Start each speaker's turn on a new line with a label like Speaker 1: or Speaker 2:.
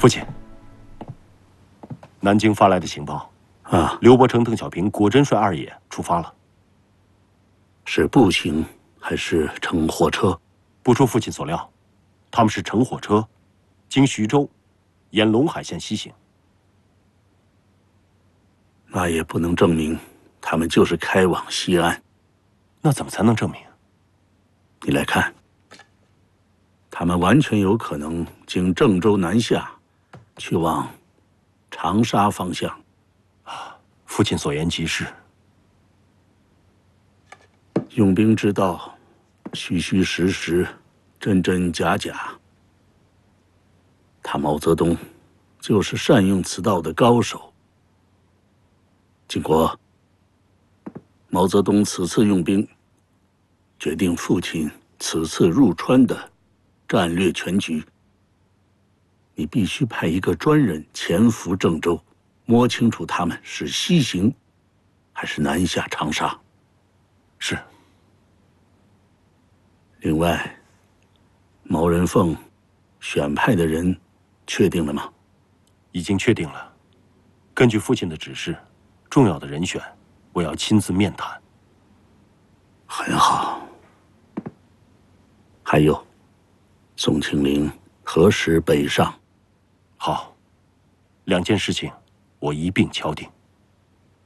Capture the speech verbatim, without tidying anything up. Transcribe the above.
Speaker 1: 父亲，南京发来的情报
Speaker 2: 啊，
Speaker 1: 刘伯承、邓小平果真率二爷出发了。
Speaker 2: 是步行还是乘火车？
Speaker 1: 不出父亲所料，他们是乘火车，经徐州，沿陇海线西行。
Speaker 2: 那也不能证明他们就是开往西安。
Speaker 1: 那怎么才能证明？
Speaker 2: 你来看，他们完全有可能经郑州南下，去往长沙方向。
Speaker 1: 啊，父亲所言极是。
Speaker 2: 用兵之道，虚虚实实，真真假假。他毛泽东就是善用此道的高手。经过毛泽东此次用兵，决定父亲此次入川的战略全局。你必须派一个专人潜伏郑州，摸清楚他们是西行，还是南下长沙。
Speaker 1: 是。
Speaker 2: 另外，毛人凤选派的人确定了吗？
Speaker 1: 已经确定了。根据父亲的指示，重要的人选我要亲自面谈。
Speaker 2: 很好。还有，宋庆龄何时北上？
Speaker 1: 好，两件事情我一并敲定。